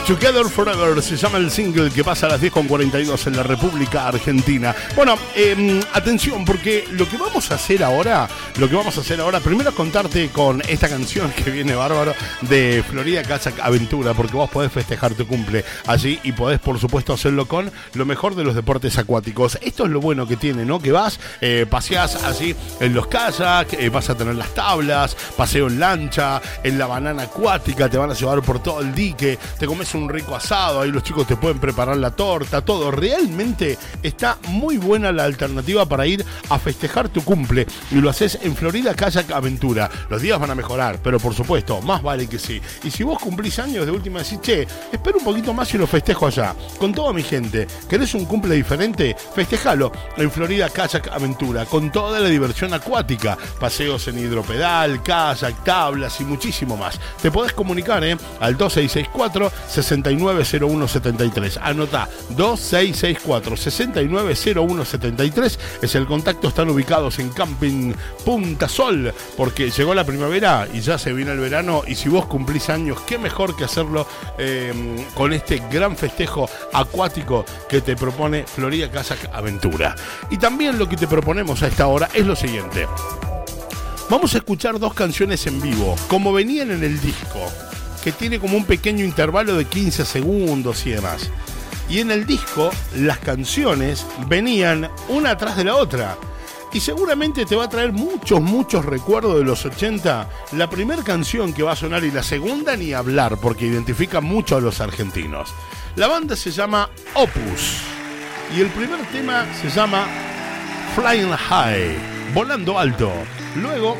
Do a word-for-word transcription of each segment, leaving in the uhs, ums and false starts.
Together Forever se llama el single que pasa a las diez con cuarenta y dos en la República Argentina. Bueno, eh, atención, porque lo que vamos a hacer ahora, lo que vamos a hacer ahora, primero es contarte con esta canción que viene bárbaro de Florida Kayak Aventura, porque vos podés festejar tu cumple allí y podés, por supuesto, hacerlo con lo mejor de los deportes acuáticos. Esto es lo bueno que tiene, ¿no? Que vas, eh, paseás allí en los kayak, eh, vas a tener las tablas, paseo en lancha, en la banana acuática, te van a llevar por todo el dique, te comes un rico asado, ahí los chicos te pueden preparar la torta, todo. Realmente está muy buena la alternativa para ir a festejar tu cumple y lo haces en Florida Kayak Aventura. Los días van a mejorar, pero por supuesto, más vale que sí. Y si vos cumplís años, de última decís, che, espera un poquito más y lo festejo allá. Con toda mi gente, ¿querés un cumple diferente? Festejalo en Florida Kayak Aventura, con toda la diversión acuática, paseos en hidropedal, kayak, tablas y muchísimo más. Te podés comunicar, ¿eh? Al dos seis seis cuatro, seis nueve cero uno siete tres. Anotá, dos seis seis cuatro, seis nueve cero uno siete tres es el contacto. Están ubicados en Camping Punta Sol, porque llegó la primavera y ya se viene el verano, y si vos cumplís años, qué mejor que hacerlo eh, con este gran festejo acuático que te propone Florida Kayak Aventura. Y también lo que te proponemos a esta hora es lo siguiente: vamos a escuchar dos canciones en vivo, como venían en el disco, que tiene como un pequeño intervalo de quince segundos y demás. Y en el disco las canciones venían una atrás de la otra. Y seguramente te va a traer muchos, muchos recuerdos de los ochenta. La primera canción que va a sonar y la segunda ni hablar, porque identifica mucho a los argentinos. La banda se llama Opus y el primer tema se llama Flying High, volando alto. Luego,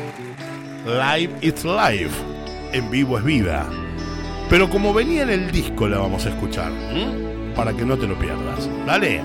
Live It's Life, en vivo es vida. Pero como venía en el disco la vamos a escuchar, ¿m? Para que no te lo pierdas. Dale.